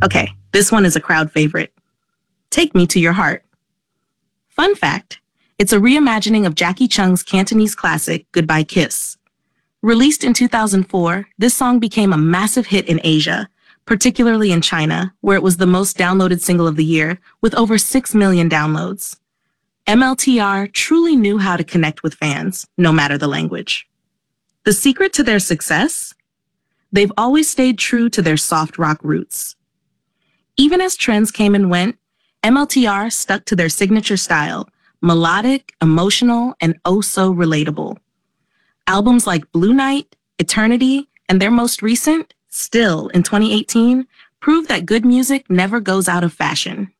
Okay, this one is a crowd favorite. Take Me to Your Heart. Fun fact, it's a reimagining of Jackie Chung's Cantonese classic, Goodbye Kiss. Released in 2004, this song became a massive hit in Asia, particularly in China, where it was the most downloaded single of the year, with over 6 million downloads. MLTR truly knew how to connect with fans, no matter the language. The secret to their success? They've always stayed true to their soft rock roots. Even as trends came and went, MLTR stuck to their signature style, melodic, emotional, and oh so relatable. Albums like Blue Night, Eternity, and their most recent, Still, in 2018, prove that good music never goes out of fashion.